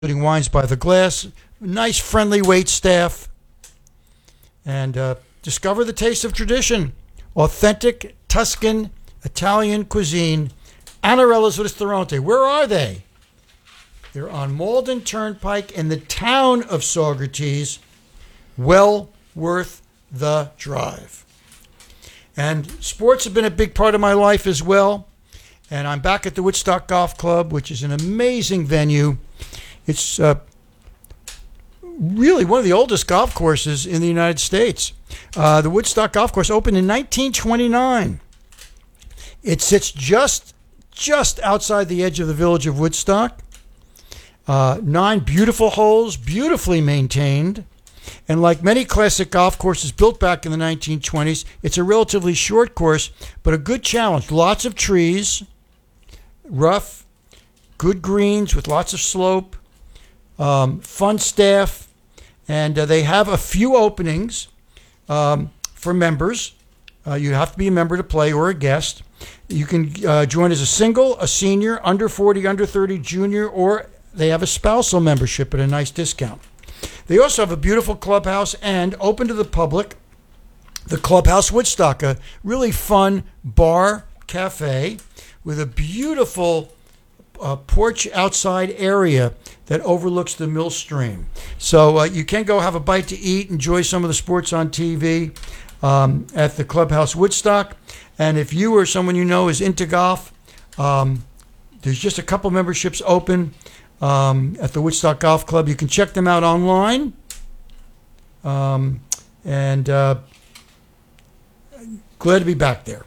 including Wines by the Glass, nice friendly wait staff, and discover the taste of tradition. Authentic Tuscan Italian cuisine. Anarella's Ristorante. Where are they? They're on Malden Turnpike in the town of Saugerties. Well worth the drive. And sports have been a big part of my life as well. And I'm back at the Woodstock Golf Club, which is an amazing venue. It's really one of the oldest golf courses in the United States. The Woodstock Golf Course opened in 1929. It sits just outside the edge of the village of Woodstock. 9 beautiful holes, beautifully maintained. And like many classic golf courses built back in the 1920s, it's a relatively short course, but a good challenge. Lots of trees, rough, good greens with lots of slope, fun staff, and they have a few openings for members. You have to be a member to play or a guest. You can join as a single, a senior, under 40, under 30, junior, or they have a spousal membership at a nice discount. They also have a beautiful clubhouse and open to the public, the Clubhouse Woodstock, a really fun bar cafe with a beautiful porch outside area that overlooks the Mill Stream. So you can go have a bite to eat, enjoy some of the sports on TV at the Clubhouse Woodstock. And if you or someone you know is into golf, there's just a couple memberships open at the Woodstock Golf Club. You can check them out online. And glad to be back there.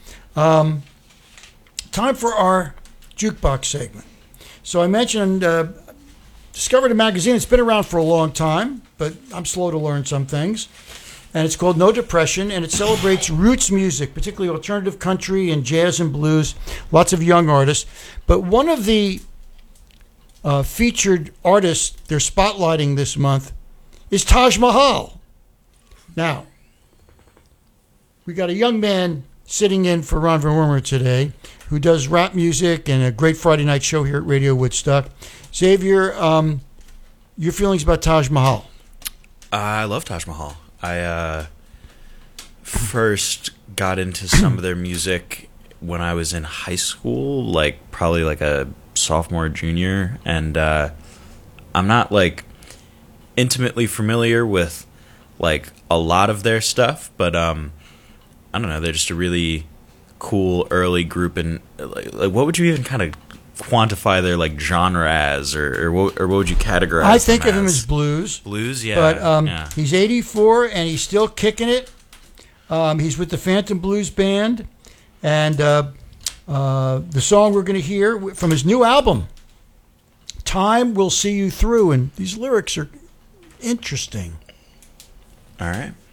Time for our jukebox segment. So I mentioned, discovered a magazine. It's been around for a long time, but I'm slow to learn some things. And it's called No Depression, and it celebrates roots music, particularly alternative country and jazz and blues, lots of young artists. But one of the featured artists they're spotlighting this month is Taj Mahal. Now, we got a young man sitting in for Ron Van Wormer today who does rap music and a great Friday night show here at Radio Woodstock. Xavier, your feelings about Taj Mahal? I love Taj Mahal. I first got into some of their music when I was in high school, like probably like a sophomore, junior, and I'm not like intimately familiar with like a lot of their stuff, but I don't know, they're just a really cool early group. And like what would you even kind of quantify their like genre as, or what would you categorize? I think of him as blues. Yeah. But yeah. He's 84 and he's still kicking it. He's with the Phantom Blues Band, and the song we're going to hear from his new album, Time Will See You Through, and these lyrics are interesting. All right.